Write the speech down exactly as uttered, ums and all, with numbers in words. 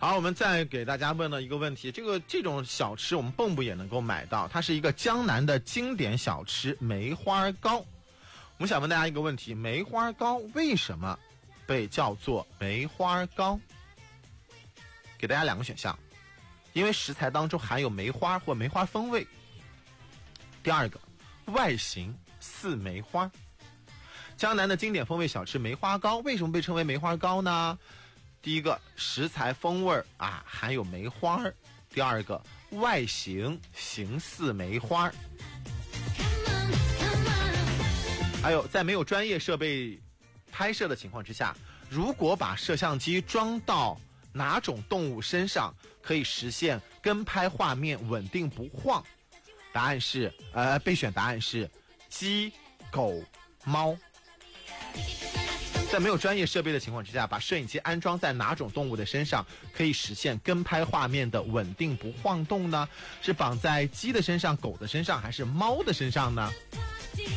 好，我们再给大家问了一个问题，这个这种小吃我们蚌埠也能够买到，它是一个江南的经典小吃梅花糕。我们想问大家一个问题，梅花糕为什么被叫做梅花糕？给大家两个选项，因为食材当中含有梅花或梅花风味。第二个，外形似梅花。江南的经典风味小吃梅花糕为什么被称为梅花糕呢？第一个，食材风味啊含有梅花；第二个，外形形似梅花。还有，在没有专业设备拍摄的情况之下，如果把摄像机装到哪种动物身上，可以实现跟拍画面稳定不晃？答案是，呃，备选答案是鸡、狗、猫。在没有专业设备的情况之下，把摄影机安装在哪种动物的身上，可以实现跟拍画面的稳定不晃动呢？是绑在鸡的身上、狗的身上，还是猫的身上呢？